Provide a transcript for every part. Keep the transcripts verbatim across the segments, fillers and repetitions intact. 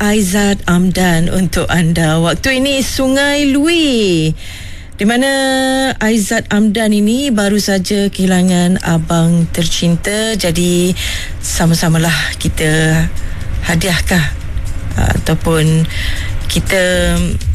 Aizat Amdan untuk anda. Waktu ini Sungai Lui, di mana Aizat Amdan ini baru saja kehilangan abang tercinta. Jadi sama-samalah kita hadiahkah ataupun kita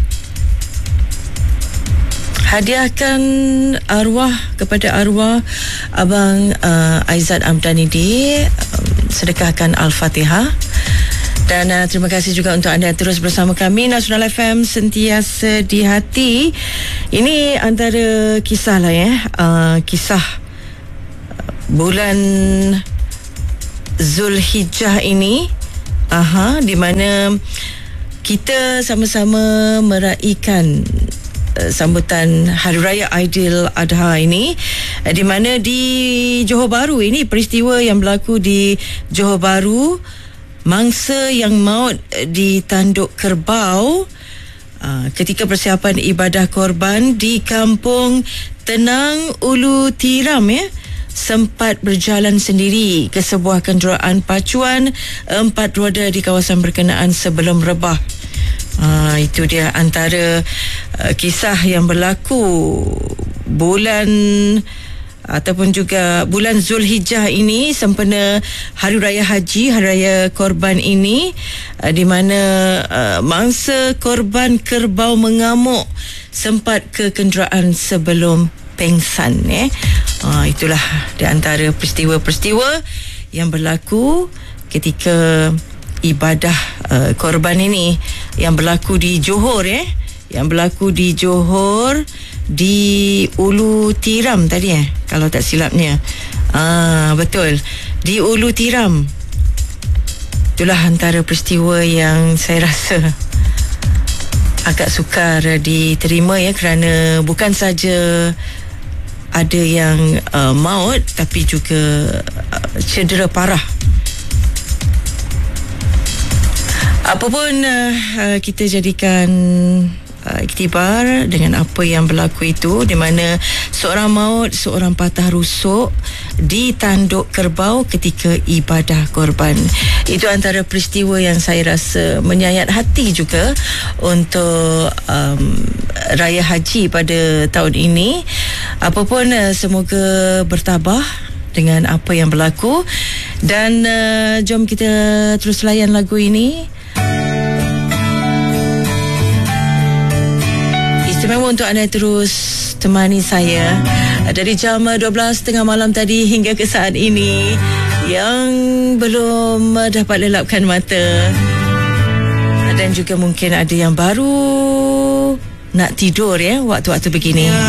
hadiahkan arwah kepada arwah abang uh, Aizat Amdan ini, um, sedekahkan Al-Fatihah. Dan uh, terima kasih juga untuk anda terus bersama kami. Nasional F M, sentiasa di hati. Ini antara kisah lah ya, uh, kisah bulan Zulhijjah ini, aha, di mana kita sama-sama meraihkan uh, sambutan Hari Raya Aidiladha ini, uh, di mana di Johor Bahru ini, peristiwa yang berlaku di Johor Bahru, mangsa yang maut di Tanduk Kerbau uh, ketika persiapan ibadah korban di Kampung Tenang Ulu Tiram ya, sempat berjalan sendiri ke sebuah kenderaan pacuan empat roda di kawasan berkenaan sebelum rebah. Uh, itu dia antara uh, kisah yang berlaku bulan ataupun juga bulan Zulhijjah ini, sempena Hari Raya Haji, Hari Raya Korban ini, uh, di mana uh, mangsa korban kerbau mengamuk sempat ke kenderaan sebelum pengsan eh. Uh, itulah di antara peristiwa-peristiwa yang berlaku ketika ibadah uh, korban ini yang berlaku di Johor eh. Yang berlaku di Johor, di Ulu Tiram tadi eh, kalau tak silapnya. Ah, betul, di Ulu Tiram. Itulah antara peristiwa yang saya rasa agak sukar diterima ya, kerana bukan saja ada yang uh, maut, tapi juga uh, cedera parah. Apapun uh, kita jadikan Uh, iktibar dengan apa yang berlaku itu, di mana seorang maut, seorang patah rusuk di Tanduk Kerbau ketika ibadah korban. Itu antara peristiwa yang saya rasa menyayat hati juga untuk um, Raya Haji pada tahun ini. Apapun, uh, semoga bertabah dengan apa yang berlaku. Dan uh, jom kita terus layan lagu ini. Istimewa untuk anda terus temani saya dari jam dua belas tiga puluh malam tadi hingga ke saat ini, yang belum dapat lelapkan mata dan juga mungkin ada yang baru nak tidur ya waktu-waktu begini.